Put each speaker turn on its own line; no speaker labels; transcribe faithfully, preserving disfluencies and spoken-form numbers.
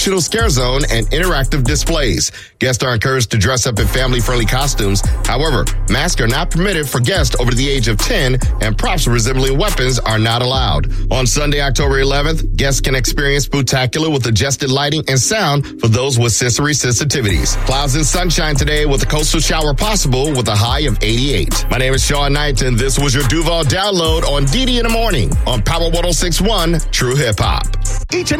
optional scare zone, and interactive displays. Guests are encouraged to dress up in family-friendly costumes. However, masks are not permitted for guests over the age of ten, and props resembling weapons are not allowed. On Sunday, October eleventh, guests can experience Spooktacular with adjusted lighting and sound for those with sensory sensitivities. Clouds and sunshine today with a coastal shower possible with a high of eighty-eight. My name is Sean Knight, and this was your Duval Download on D D in the Morning on Power one oh six point one True Hip Hop.
Each and